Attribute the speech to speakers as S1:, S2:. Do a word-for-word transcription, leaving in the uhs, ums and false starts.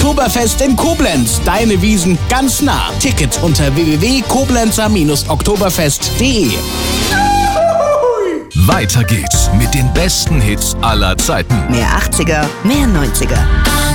S1: Oktoberfest in Koblenz. Deine Wiesn ganz nah. Ticket unter w w w punkt koblenzer oktoberfest punkt de.
S2: Weiter geht's mit den besten Hits aller Zeiten.
S3: Mehr achtziger, mehr neunziger.